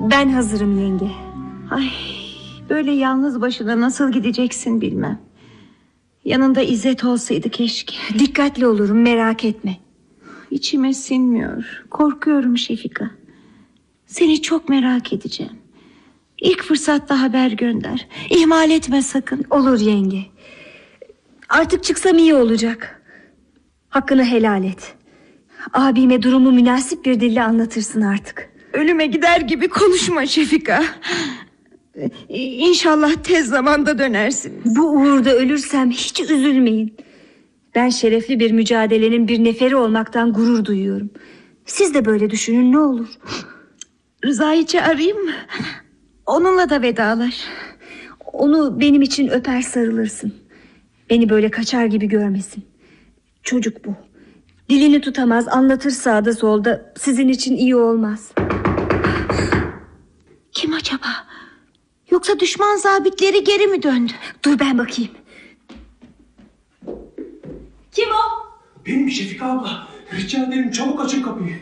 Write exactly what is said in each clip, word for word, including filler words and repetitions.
Ben hazırım yenge. Ay, böyle yalnız başına nasıl gideceksin bilmem. Yanında İzzet olsaydı keşke. Dikkatli olurum, merak etme. İçime sinmiyor. Korkuyorum Şefika. Seni çok merak edeceğim. İlk fırsatta haber gönder. İhmal etme sakın. Olur yenge. Artık çıksam iyi olacak. Hakkını helal et. Abime durumu münasip bir dille anlatırsın artık. Ölüme gider gibi konuşma Şefika. İnşallah tez zamanda dönersiniz. Bu uğurda ölürsem hiç üzülmeyin. Ben şerefli bir mücadelenin bir neferi olmaktan gurur duyuyorum. Siz de böyle düşünün ne olur. Rıza'yı çağırayım mı? Onunla da vedalaş. Onu benim için öper sarılırsın. Beni böyle kaçar gibi görmesin. Çocuk bu. Dilini tutamaz, anlatır sağda solda. Sizin için iyi olmaz. Kim acaba? Yoksa düşman zabitleri geri mi döndü? Dur ben bakayım. Kim o? Benim Şefika abla. Rica ederim çabuk açın kapıyı.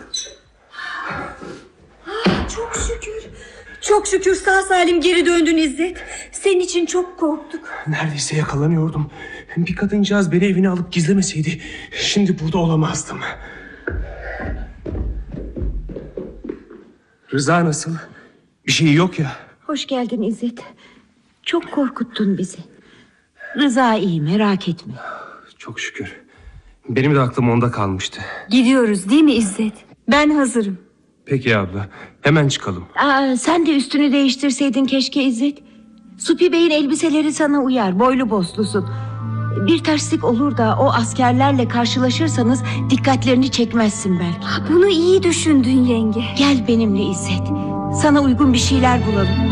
Ah, çok şükür. Çok şükür sağ salim geri döndün İzzet. Senin için çok korktuk. Neredeyse yakalanıyordum. Bir kadıncağız beni evine alıp gizlemeseydi şimdi burada olamazdım. Rıza nasıl? Bir şey yok ya. Hoş geldin İzzet. Çok korkuttun bizi. Rıza iyi, merak etme. Çok şükür. Benim de aklım onda kalmıştı. Gidiyoruz değil mi İzzet? Ben hazırım. Peki abla, hemen çıkalım. Aa, sen de üstünü değiştirseydin keşke İzzet. Supi Bey'in elbiseleri sana uyar, boylu boslusun. Bir terslik olur da o askerlerle karşılaşırsanız dikkatlerini çekmezsin belki. Bunu iyi düşündün yenge. Gel benimle İzzet. Sana uygun bir şeyler bulalım.